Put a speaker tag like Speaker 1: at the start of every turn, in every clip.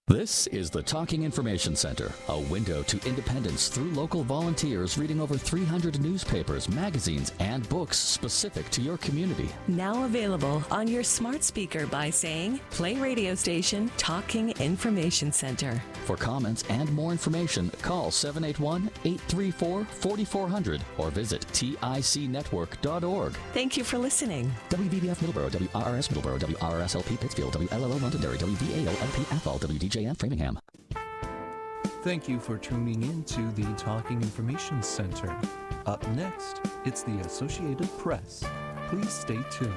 Speaker 1: This is the Talking Information Center, a window to independence through local volunteers reading over 300 newspapers, magazines, and books specific to your community.
Speaker 2: Now available on your smart speaker by saying, play radio station Talking Information Center.
Speaker 1: For comments and more information, call 781-834-4400 or visit ticnetwork.org.
Speaker 2: Thank you for listening.
Speaker 1: WVBF Middleborough, WRRS Middleborough, WRRSLP Pittsfield, WLLO Londonderry, WVAOLP Athol, WDJN Framingham.
Speaker 3: Thank you for tuning in to the Talking Information Center. Up next, it's the Associated Press. Please stay tuned.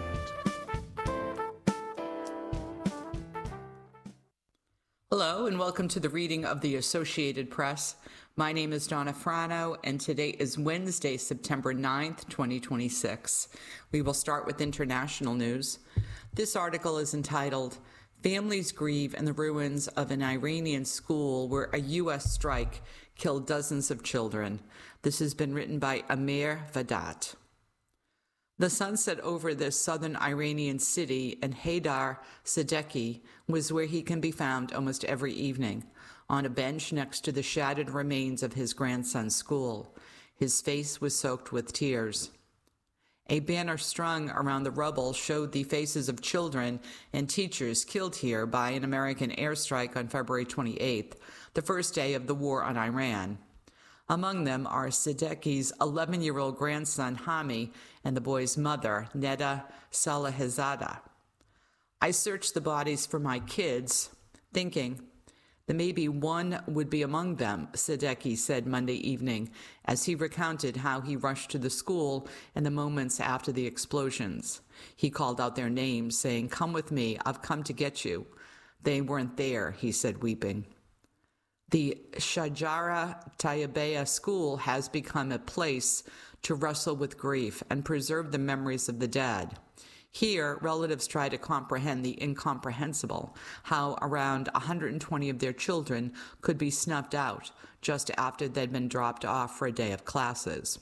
Speaker 4: Hello, and welcome to the reading of the Associated Press. My name is Donna Frano, and today is Wednesday, September 9th, 2026. We will start with international news. This article is entitled, Families Grieve in the Ruins of an Iranian School Where a U.S. Strike Killed Dozens of Children. This has been written by Amir Vadat. The sunset over this southern Iranian city, and Haydar Sadeghi was where he can be found almost every evening, on a bench next to the shattered remains of his grandson's school. His face was soaked with tears. A banner strung around the rubble showed the faces of children and teachers killed here by an American airstrike on February 28th, the first day of the war on Iran. Among them are Sadeghi's 11-year-old grandson, Hami, and the boy's mother, Neda Salahezada. I searched the bodies for my kids, thinking that maybe one would be among them, Sadeghi said Monday evening, as he recounted how he rushed to the school in the moments after the explosions. He called out their names, saying, "Come with me, I've come to get you." They weren't there, he said, weeping. The Shajara Tayyibeya School has become a place to wrestle with grief and preserve the memories of the dead. Here, relatives try to comprehend the incomprehensible, how around 120 of their children could be snuffed out just after they'd been dropped off for a day of classes.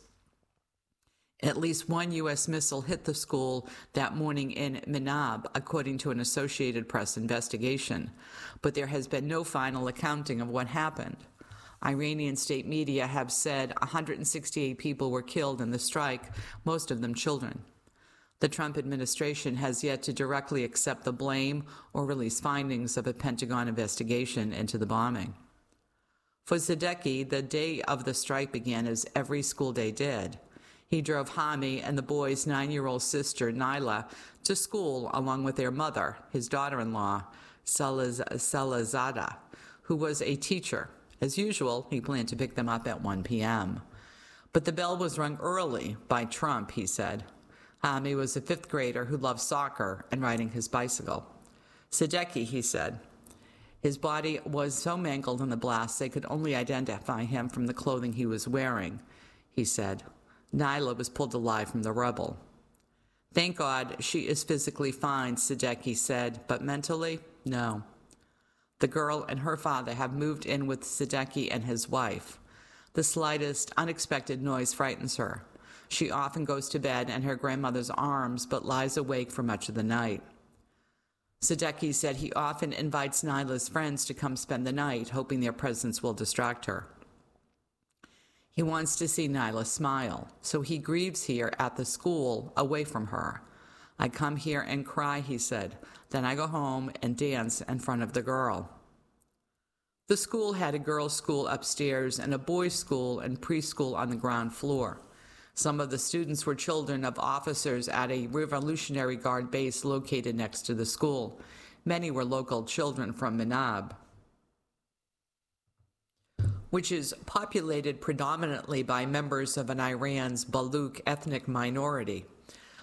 Speaker 4: At least one U.S. missile hit the school that morning in Minab, according to an Associated Press investigation, but there has been no final accounting of what happened. Iranian state media have said 168 people were killed in the strike, most of them children. The Trump administration has yet to directly accept the blame or release findings of a Pentagon investigation into the bombing. For Sadeghi, the day of the strike began as every school day did. He drove Hami and the boy's 9-year-old sister, Naila, to school along with their mother, his daughter-in-law, Salahezada, who was a teacher. As usual, he planned to pick them up at 1 p.m. But the bell was rung early by Trump, he said. Hami was a 5th grader who loved soccer and riding his bicycle. Sadeghi, he said. His body was so mangled in the blast they could only identify him from the clothing he was wearing, he said. Naila was pulled alive from the rubble. Thank God she is physically fine, Sadeghi said, but mentally, no. The girl and her father have moved in with Sadeghi and his wife. The slightest unexpected noise frightens her. She often goes to bed in her grandmother's arms, but lies awake for much of the night. Sadeghi said he often invites Naila's friends to come spend the night, hoping their presence will distract her. He wants to see Naila smile, so he grieves here at the school, away from her. I come here and cry, he said. Then I go home and dance in front of the girl. The school had a girls' school upstairs and a boys' school and preschool on the ground floor. Some of the students were children of officers at a Revolutionary Guard base located next to the school. Many were local children from Minab, which is populated predominantly by members of an Iran's Baluch ethnic minority.